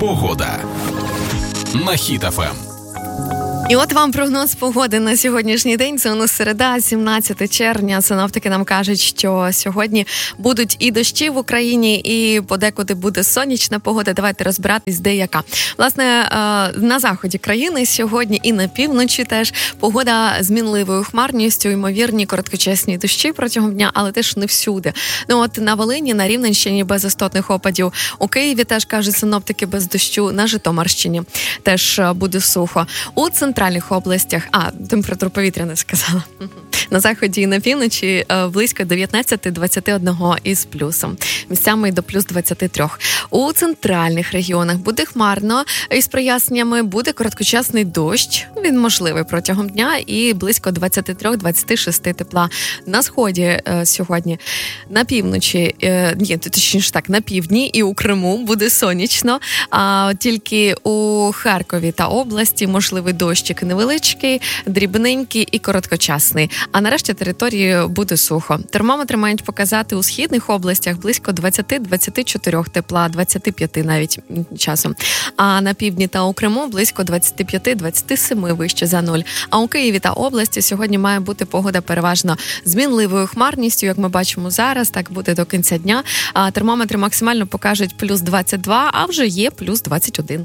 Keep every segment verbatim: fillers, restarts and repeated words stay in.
Погода на Хіт еф ем. І от вам прогноз погоди на сьогоднішній день. Це у нас середа, сімнадцяте червня. Синоптики нам кажуть, що сьогодні будуть і дощі в Україні, і подекуди буде сонячна погода. Давайте розбиратись, де яка. Власне, на заході країни сьогодні і на півночі теж погода з мінливою хмарністю, ймовірні короткочасні дощі протягом дня, але теж не всюди. Ну от на Волині, на Рівненщині без істотних опадів. У Києві теж, кажуть синоптики, без дощу. На Житомирщині теж буде сухо. У центральних областях, а, температуру повітря не сказала. На заході і на півночі близько дев'ятнадцять двадцять один із плюсом. Місцями й до плюс двадцять три. У центральних регіонах буде хмарно із проясненнями, буде короткочасний дощ. Він можливий протягом дня і близько двадцять три двадцять шість тепла. На сході е, сьогодні, на півночі, е, ні, точніше так, на півдні і у Криму буде сонячно, а тільки у Харкові та області можливий дощик невеличкий, дрібненький і короткочасний. А нарешті території буде сухо. Термометри мають показати у східних областях близько двадцять двадцять чотири тепла, двадцять п'ять навіть часом. А на півдні та у Криму близько двадцять п'ять двадцять сім вище за нуль. А у Києві та області сьогодні має бути погода переважно з мінливою хмарністю, як ми бачимо зараз, так буде до кінця дня. А термометри максимально покажуть плюс двадцять два, а вже є плюс двадцять один.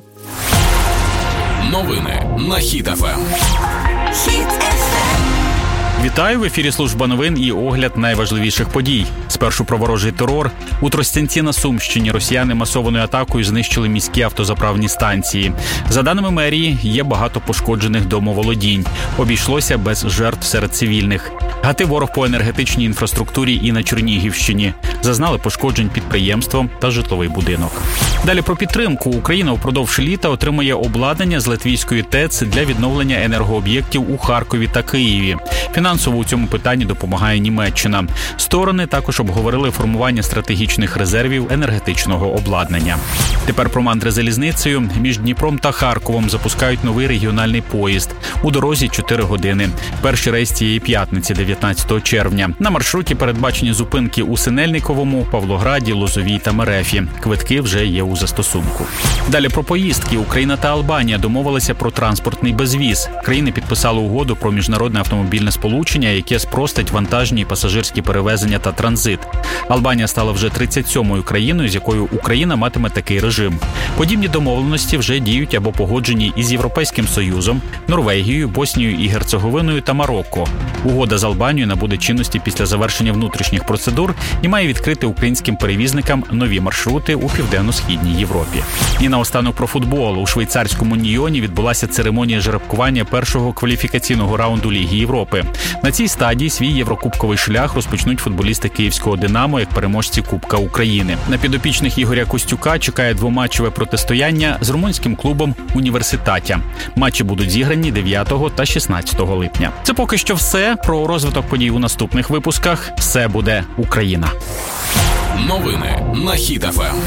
Новини на Хіт еф ем. Вітаю, в ефірі служба новин і огляд найважливіших подій. Спершу про ворожий терор. У Тростянці на Сумщині росіяни масованою атакою знищили міські автозаправні станції. За даними мерії, є багато пошкоджених домоволодінь. Обійшлося без жертв серед цивільних. Гатив ворог по енергетичній інфраструктурі і на Чернігівщині. Зазнали пошкоджень підприємством та житловий будинок. Далі про підтримку. Україна впродовж літа отримає обладнання з латвійської ТЕЦ для відновлення енергооб'єктів у Харкові та Києві. Фінансово у цьому питанні допомагає Німеччина. Сторони також обговорили формування стратегічних резервів енергетичного обладнання. Тепер про мандри залізницею. Між Дніпром та Харковом запускають новий регіональний поїзд. У дорозі чотири години. Перший рейс цієї п'ятниці, дев'ятнадцятого червня. На маршруті передбачені зупинки у Синельниковому, Павлограді, Лозовій та Мерефі. Квитки вже є у застосунку. Далі про поїздки. Україна та Албанія домовилися про транспортний безвіз. Країни підписали угоду про міжнародне автомобільне сполучення, яке спростить вантажні і пасажирські перевезення та транзит. Албанія стала вже тридцять сьомою країною, з якою Україна матиме такий режим. Подібні домовленості вже діють або погоджені із Європейським Союзом, Норвегією, Боснією і Герцеговиною та Марокко. Угода з Албанією набуде чинності після завершення внутрішніх процедур і має відкрити українським перевізникам нові маршрути у Південно-Східній Європі. І наостанок про футбол. У швейцарському Нійоні відбулася церемонія жеребкування першого кваліфікаційного раунду Ліги Європи. На цій стадії свій єврокубковий шлях розпочнуть футболісти київського «Динамо» як переможці Кубка України. На підопічних Ігоря Костюка чекає двоматчеве протистояння з румунським клубом «Університатя». Матчі будуть зіграні дев'ятого та шістнадцятого липня. Це поки що все. Про розвиток подій у наступних випусках. Все буде Україна. Новини на Хіт еф ем.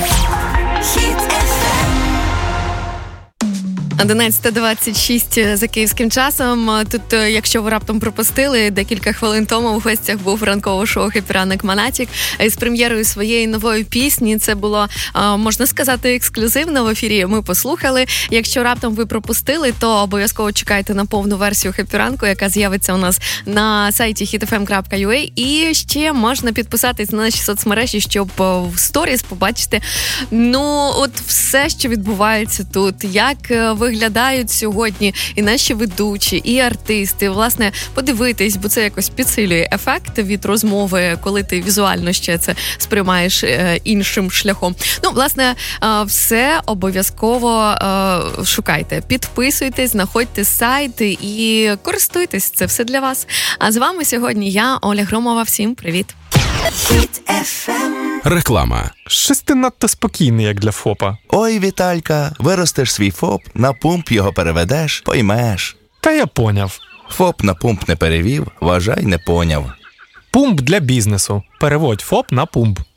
одинадцята двадцять шість за київським часом. Тут, якщо ви раптом пропустили, декілька хвилин тому в гостях був ранкове шоу «Хеппі ранок Монатік» з прем'єрою своєї нової пісні. Це було, можна сказати, ексклюзивно в ефірі. Ми послухали. Якщо раптом ви пропустили, то обов'язково чекайте на повну версію «Хеппі ранку», яка з'явиться у нас на сайті хіт еф ем крапка ю а. І ще можна підписатись на наші соцмережі, щоб в сторіс побачити, ну, от все, що відбувається тут. Як ви виглядають сьогодні і наші ведучі, і артисти. Власне, подивитись, бо це якось підсилює ефект від розмови, коли ти візуально ще це сприймаєш е, іншим шляхом. Ну, власне, е, все обов'язково е, шукайте. Підписуйтесь, знаходьте сайти і користуйтесь. Це все для вас. А з вами сьогодні я, Оля Громова. Всім привіт. Реклама. Щось ти надто спокійний, як для ФОПа. Ой, Віталька, виростеш свій ФОП, на пумп його переведеш, поймеш. Та я поняв. ФОП на пумп не перевів, вважай, не поняв. Пумп для бізнесу. Переводь ФОП на пумп.